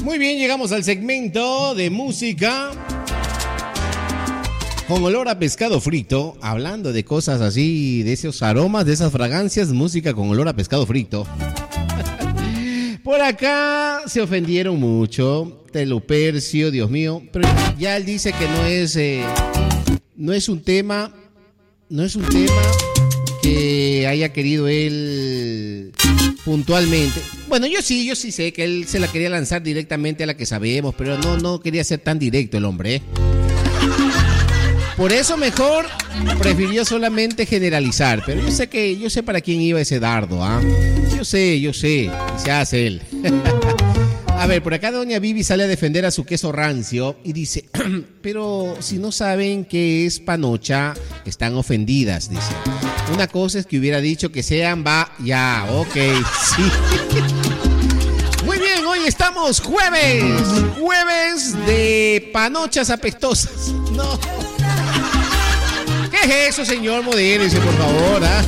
Muy bien, llegamos al segmento de música con olor a pescado frito. Hablando de cosas así, de esos aromas, de esas fragancias, música con olor a pescado frito. Por acá se ofendieron mucho. Telupercio, Dios mío. Pero ya él dice que no es un tema que haya querido él puntualmente. Bueno, yo sí sé que él se la quería lanzar directamente a la que sabemos, pero no quería ser tan directo el hombre, ¿eh? Por eso mejor prefirió solamente generalizar, pero yo sé para quién iba ese dardo, ¿ah? Yo sé, y se hace él. A ver, por acá doña Vivi sale a defender a su queso rancio y dice, pero si no saben qué es panocha, están ofendidas, dice. Una cosa es que hubiera dicho que sean ya, ok, sí. Muy bien, hoy estamos jueves de panochas apestosas. No. ¿Qué es eso, señor? Modérese, por favor, ¿ah?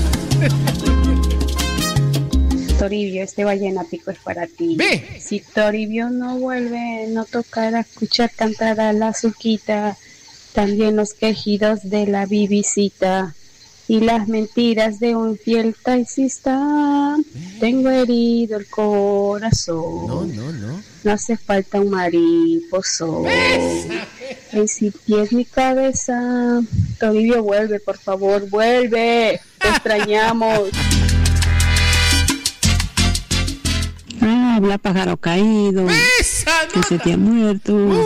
Toribio, este vallenático es para ti. ¡Ve! Si Toribio no vuelve, no tocará escuchar cantar a la Zuquita, también los quejidos de la Bibicita y las mentiras de un fiel taxista. Tengo herido el corazón. No. No hace falta un mariposo. En si pies mi cabeza. Toribio, vuelve, por favor, vuelve. Te extrañamos. Habla pájaro caído. Que se te ha muerto.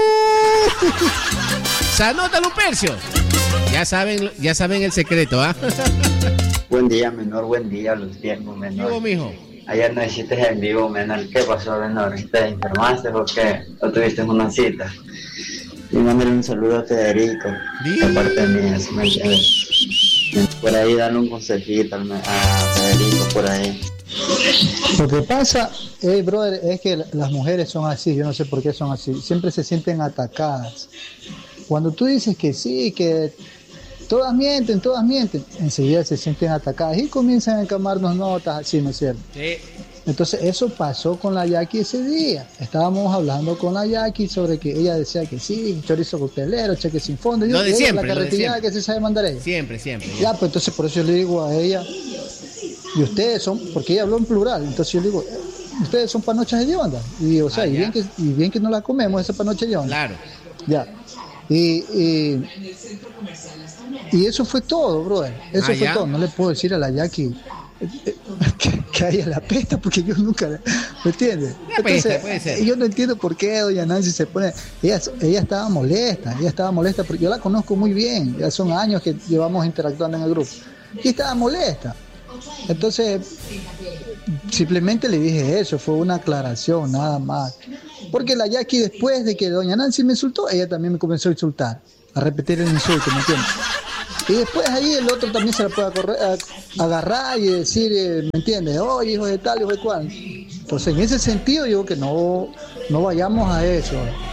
Sanota Lupercio. Ya saben el secreto, ¿ah? Buen día, menor, buen día, los tiempos, menor. ¿Cómo, mijo? Ayer no hiciste en vivo, menor. ¿Qué pasó, menor? ¿Te enfermaste o qué? ¿O tuviste una cita? Y mándale un saludo a Federico. De parte mía, si me entiendes. Por ahí dale un consejito a Federico, por ahí. Lo que pasa, brother, es que las mujeres son así, yo no sé por qué son así, siempre se sienten atacadas. Cuando tú dices que sí, que todas mienten, enseguida se sienten atacadas y comienzan a encamarnos notas así, ¿no es cierto? Sí. Entonces eso pasó con la Jackie ese día. Estábamos hablando con la Jackie sobre que ella decía que sí, chorizo coctelero, cheque sin fondo. Lo de siempre, la carretilla que se sabe mandar ella. Siempre. Ya, pues entonces por eso yo le digo a ella, y ustedes son, porque ella habló en plural, entonces yo le digo, ustedes son panochas de onda. Y o sea, y bien que no la comemos esa panocha de onda. Claro. Ya. Y eso fue todo, brother. Eso fue todo. No le puedo decir a la Jackie que a ella la apesta, porque yo nunca, ¿me entiendes? Entonces, puede ser. Yo no entiendo por qué doña Nancy se pone, ella estaba molesta, porque yo la conozco muy bien, ya son años que llevamos interactuando en el grupo, y estaba molesta. Entonces, simplemente le dije eso, fue una aclaración, nada más. Porque la Jackie, después de que doña Nancy me insultó, ella también me comenzó a insultar, a repetir el insulto, ¿me entiendes? Y después ahí el otro también se la puede agarrar y decir, ¿me entiendes? Oh, hijo de tal, hijo de cual. Entonces, en ese sentido, yo digo que no vayamos a eso.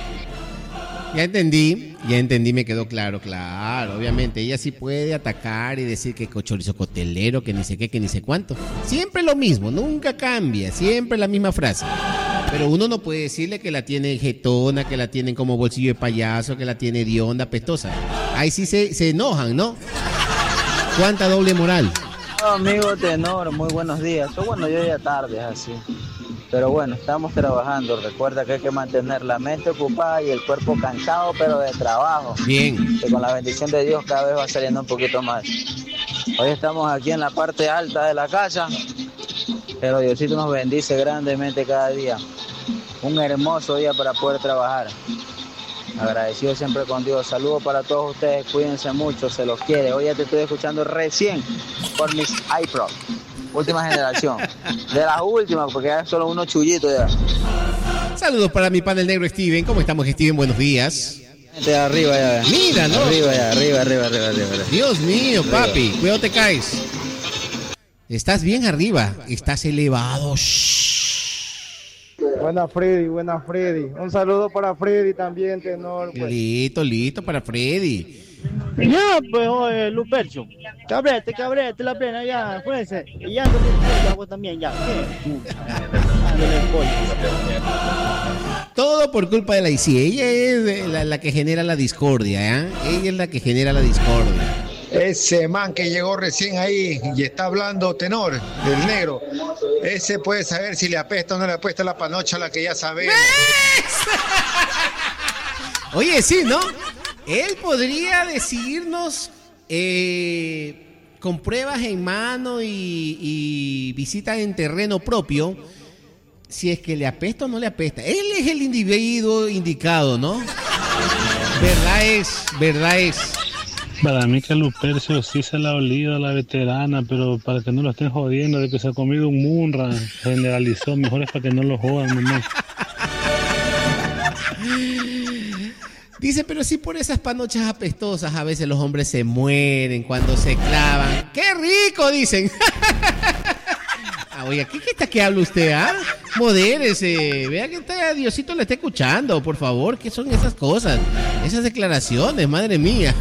Ya entendí, me quedó claro, obviamente, ella sí puede atacar y decir que chorizo cotelero, que ni sé qué, que ni sé cuánto. Siempre lo mismo, nunca cambia, siempre la misma frase. Pero uno no puede decirle que la tiene jetona, que la tienen como bolsillo de payaso, que la tiene hedionda, pestosa. Ahí sí se enojan, ¿no? ¿Cuánta doble moral? No, amigo tenor, muy buenos días. Bueno, yo ya tarde, es así. Pero bueno, estamos trabajando. Recuerda que hay que mantener la mente ocupada y el cuerpo cansado, pero de trabajo. Bien. Que con la bendición de Dios cada vez va saliendo un poquito más. Hoy estamos aquí en la parte alta de la casa, pero Diosito nos bendice grandemente cada día. Un hermoso día para poder trabajar. Agradecido siempre con Dios. Saludos para todos ustedes, cuídense mucho, se los quiere. Hoy ya te estoy escuchando recién por mis iPro. Última generación. De las últimas, porque hay solo unos chullitos ya. Saludos para mi panel negro Steven. ¿Cómo estamos, Steven? Buenos días. De arriba ya. Mira, ¿no? Arriba. Dios mío, arriba. Papi, cuidado te caes. Estás bien arriba, estás elevado. Buena Freddy. Un saludo para Freddy también, tenor. Pues. Listo para Freddy. Ya, pues, oye, Lupercio. Cabrete, la plena, ya, fuese. Y ya, vos también, ya. por culpa de la ICI. Ella es la que genera la discordia, ¿eh? Ella es la que genera la discordia. Ese man que llegó recién ahí y está hablando tenor, el negro, ese puede saber si le apesta o no le apesta la panocha, la que ya sabemos. Oye, sí, ¿no? Él podría decirnos con pruebas en mano y visitas en terreno propio si es que le apesta o no le apesta. Él es el individuo indicado, ¿no? Verdad es. Para mí que Lupercio sí se la ha olido a la veterana, pero para que no lo estén jodiendo de que se ha comido un Munra, generalizó, mejor es para que no lo jodan, mamá. Dice, pero sí por esas panochas apestosas a veces los hombres se mueren cuando se clavan. ¡Qué rico! Dicen. Oiga, ¿qué está que habla usted, ah? Modérese, vea que Diosito le está escuchando, por favor. ¿Qué son esas cosas? Esas declaraciones, madre mía.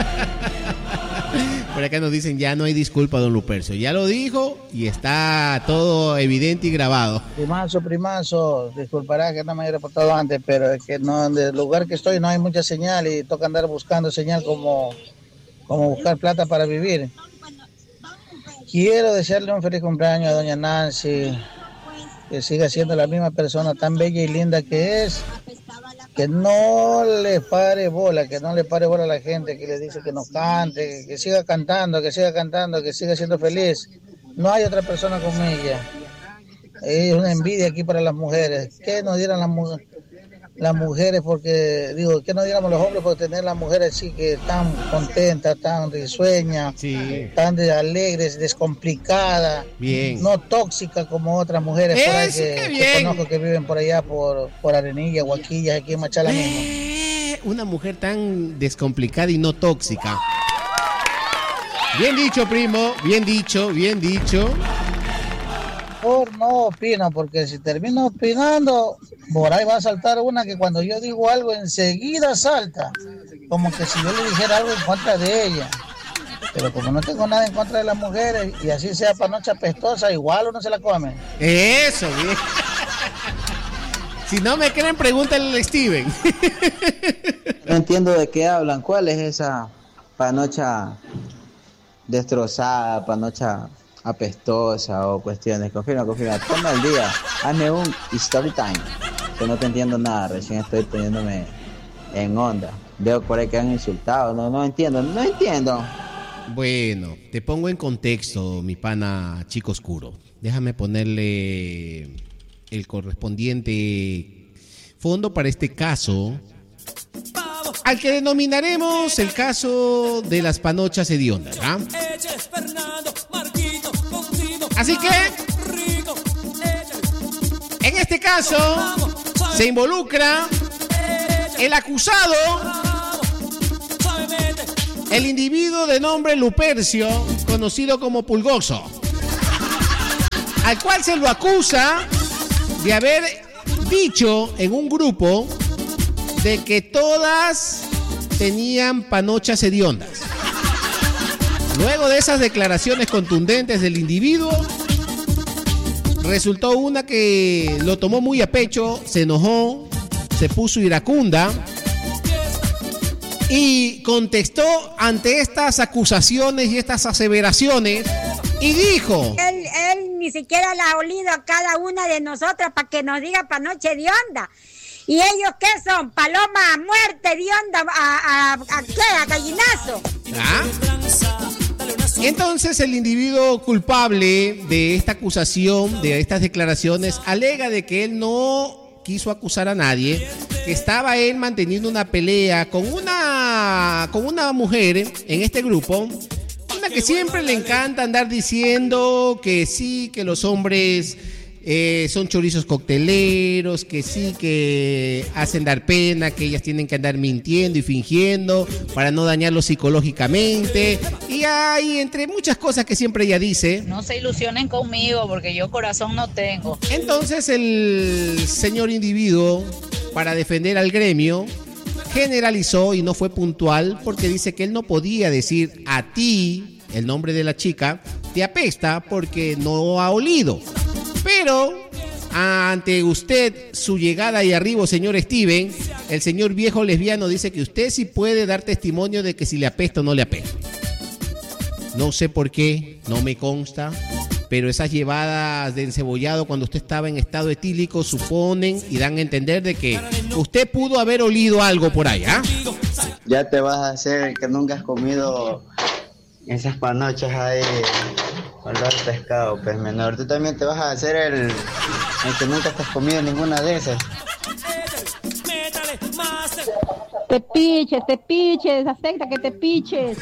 Por acá nos dicen, ya no hay disculpa, don Lupercio. Ya lo dijo y está todo evidente y grabado. Primazo, disculpará que no me haya reportado antes, pero es que no, en el lugar que estoy no hay mucha señal y toca andar buscando señal como buscar plata para vivir. Quiero desearle un feliz cumpleaños a doña Nancy, que siga siendo la misma persona tan bella y linda que es, que no le pare bola a la gente que le dice que no cante, que siga cantando, que siga siendo feliz. No hay otra persona como ella. Es una envidia aquí para las mujeres. ¿Qué nos dieran las mujeres? Porque, ¿qué nos diéramos los hombres por tener las mujeres así que tan contentas, tan risueñas, sí, tan alegres, descomplicadas, bien, no tóxicas como otras mujeres por ahí que conozco que viven por allá por Arenilla, Guaquillas, aquí en Machala mismo? Una mujer tan descomplicada y no tóxica. Bien dicho, primo, bien dicho. No opino, porque si termino opinando, por ahí va a saltar una que cuando yo digo algo enseguida salta, como que si yo le dijera algo en contra de ella. Pero como no tengo nada en contra de las mujeres, y así sea panocha pestosa, igual uno se la come. Eso, bien. Si no me creen, pregúntenle a Steven. No entiendo de qué hablan. ¿Cuál es esa panocha destrozada, panocha apestosa o cuestiones? Confirma, toma el día, hazme un story time, que no te entiendo nada, recién estoy poniéndome en onda, veo por ahí que han insultado, no entiendo. Bueno, te pongo en contexto, mi pana Chico Oscuro, déjame ponerle el correspondiente fondo para este caso, al que denominaremos el caso de las panochas hediondas, ¿ah? Así que, en este caso, se involucra el acusado, el individuo de nombre Lupercio, conocido como Pulgoso, al cual se lo acusa de haber dicho en un grupo de que todas tenían panochas hediondas. Luego de esas declaraciones contundentes del individuo, resultó una que lo tomó muy a pecho, se enojó, se puso iracunda y contestó ante estas acusaciones y estas aseveraciones y dijo: Él ni siquiera la ha olido a cada una de nosotras para que nos diga panoche hedionda. ¿Y ellos qué son? Paloma a muerte hedionda, ¿a qué? ¿A gallinazo? ¿Ah? Entonces el individuo culpable de esta acusación, de estas declaraciones, alega de que él no quiso acusar a nadie, que estaba él manteniendo una pelea con una mujer en este grupo, una que siempre le encanta andar diciendo que sí, que los hombres son chorizos cocteleros, que sí, que hacen dar pena, que ellas tienen que andar mintiendo y fingiendo para no dañarlos psicológicamente, y hay entre muchas cosas que siempre ella dice. No se ilusionen conmigo porque yo corazón no tengo. Entonces el señor individuo, para defender al gremio, generalizó y no fue puntual porque dice que él no podía decir a ti, el nombre de la chica, te apesta porque no ha olido. Pero ante usted, su llegada y arribo, señor Steven, el señor viejo lesbiano dice que usted sí puede dar testimonio de que si le apesta o no le apesta. No sé por qué, no me consta, pero esas llevadas de encebollado cuando usted estaba en estado etílico suponen y dan a entender de que usted pudo haber olido algo por ahí, ¿ah? Ya te vas a hacer que nunca has comido esas panochas ahí, olor pescado, pues menor. Tú también te vas a hacer el que nunca te has comido ninguna de esas. Te piches, acepta que te piches.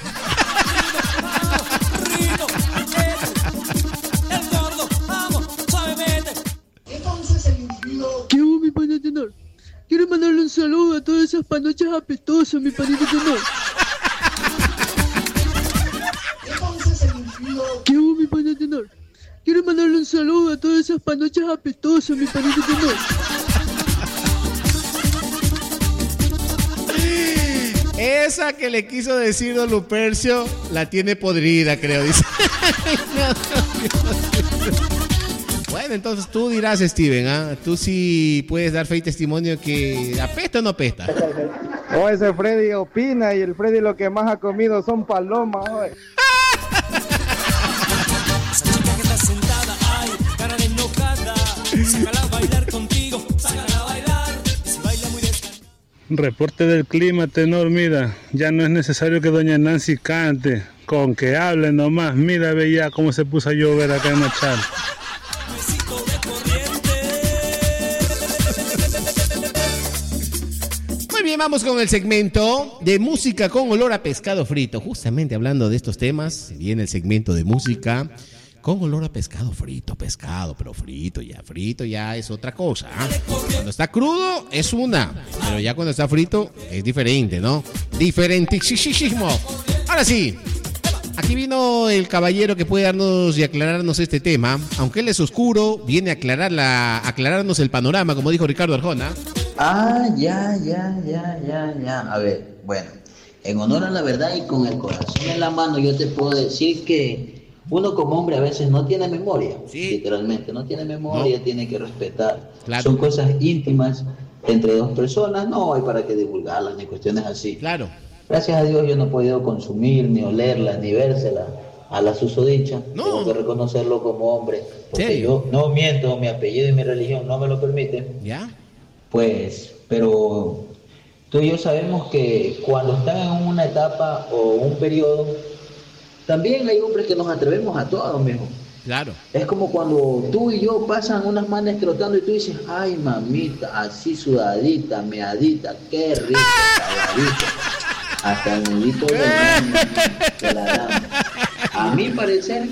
¿Qué hubo, mi panita tenor? Quiero mandarle un saludo a todas esas panochas apestosas, mi panita tenor. ¿Qué hubo, mi panita tenor? Quiero mandarle un saludo a todas esas panochas apestosas, mi panita tenor. Esa que le quiso decir don Lupercio la tiene podrida, creo, dice. Bueno, entonces tú dirás, Steven, ¿ah? Tú sí puedes dar fe y testimonio que apesta o no apesta. Oh, ese Freddy opina y el Freddy lo que más ha comido son palomas, hoy. Reporte del clima, tenor, mira, ya no es necesario que doña Nancy cante, con que hable nomás, mira, ve ya cómo se puso a llover acá en Machal. Muy bien, vamos con el segmento de música con olor a pescado frito. Justamente hablando de estos temas, viene el segmento de música con olor a pescado frito, pero frito ya es otra cosa, ¿eh? Cuando está crudo es una, pero ya cuando está frito es diferente, ¿no? Diferentísimo. Ahora sí, aquí vino el caballero que puede darnos y aclararnos este tema, aunque él es oscuro, viene a aclararnos el panorama, como dijo Ricardo Arjona. Ya. A ver, bueno, en honor a la verdad y con el corazón en la mano, yo te puedo decir que uno como hombre a veces no tiene memoria, ¿sí? Literalmente, no tiene memoria, no. Tiene que respetar. Claro. Son cosas íntimas entre dos personas, no hay para qué divulgarlas ni cuestiones así. Claro. Gracias a Dios yo no he podido consumir, ni olerla, ni vérsela a la susodicha. No. Tengo que reconocerlo como hombre, porque ¿sí? Yo no miento, mi apellido y mi religión no me lo permiten. ¿Ya? Pues, pero tú y yo sabemos que cuando están en una etapa o un periodo, también hay hombres que nos atrevemos a todo, mijo. Claro. Es como cuando tú y yo pasan unas manes trotando y tú dices, ay, mamita, así sudadita, meadita, qué rico, saladita. Hasta el nudito de la dama. A mi parecer,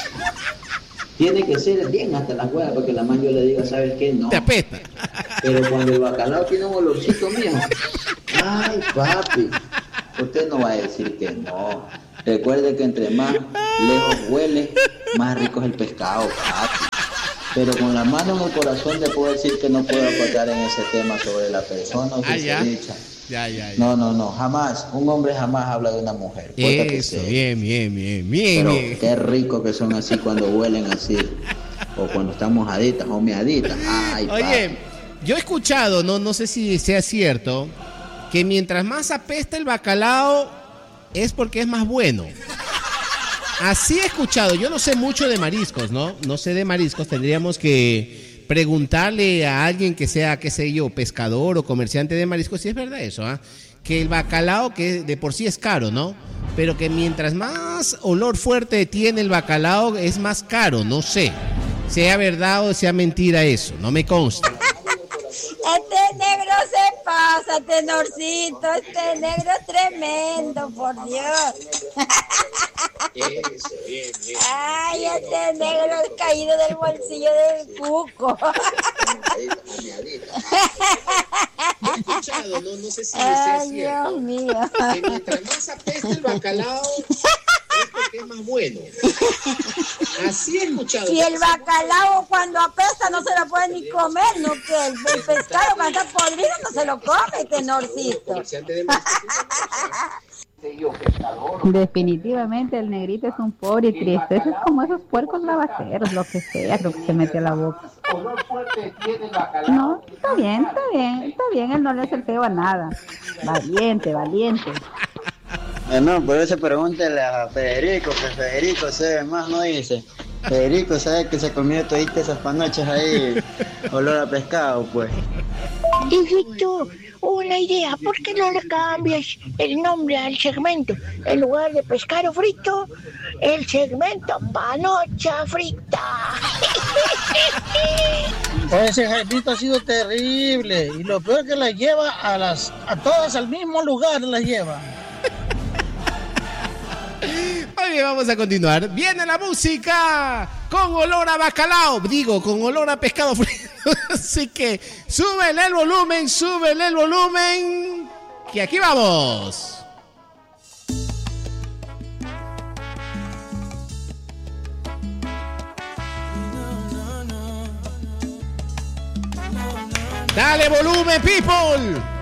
tiene que ser bien hasta las huevas, porque la man yo le diga, ¿sabes qué? No. Te apesta. Pero cuando el bacalao tiene un olorcito mío, ay, papi, usted no va a decir que no. Recuerde que entre más lejos huele, más rico es el pescado, papi. Pero con la mano en el corazón te puedo decir que no puedo aportar en ese tema sobre la persona o que se dicha. Ya. No, jamás. Un hombre jamás habla de una mujer. Eso, bien. Pero qué rico que son así cuando huelen así. O cuando están mojaditas o meaditas. Ay, oye, papi. yo he escuchado, no sé si sea cierto, que mientras más apesta el bacalao es porque es más bueno. Así he escuchado. Yo no sé mucho de mariscos, ¿no? No sé de mariscos. Tendríamos que preguntarle a alguien que sea, qué sé yo, pescador o comerciante de mariscos si es verdad eso, ¿ah? Que el bacalao, que de por sí es caro, ¿no? Pero que mientras más olor fuerte tiene el bacalao es más caro, no sé. Sea verdad o sea mentira eso, no me consta. Este negro se pasa, tenorcito. Este negro es tremendo, por Dios. Eso, bien. Ay, este negro es caído del bolsillo del cuco. He escuchado, no sé si sea cierto. Dios mío. Que mientras más apesta el bacalao es porque es más bueno. Así he escuchado. Y el bacalao cuando apesta no se lo puede ni comer, ¿no? Que el pescado cuando está podrido no se lo come, tenorcito. Definitivamente el negrito es un pobre y triste. Eso es como esos puercos lavaceros, lo que sea, lo que se mete a la boca. No, está bien, él no le hace el feo a nada. Valiente. No, por eso pregúntele a Federico, que Federico sabe más, no dice. Federico sabe que se comió toditas esas panochas ahí, olor a pescado, pues. Hijito, una idea, ¿por qué no le cambias el nombre al segmento? En lugar de pescado frito, el segmento panocha frita. Ese Jaimito ha sido terrible, y lo peor que las lleva a todas al mismo lugar, las lleva. Muy bien, vamos a continuar. Viene la música con olor a bacalao, con olor a pescado frito. Así que súbele el volumen, que aquí vamos. Dale volumen, people.